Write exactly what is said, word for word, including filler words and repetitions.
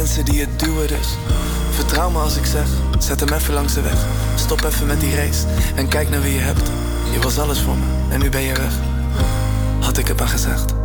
mensen die het duwen dus. Vertrouw me als ik zeg, zet hem even langs de weg. Stop even met die race en kijk naar wie je hebt. Je was alles voor me en nu ben je weg. Had ik het maar gezegd.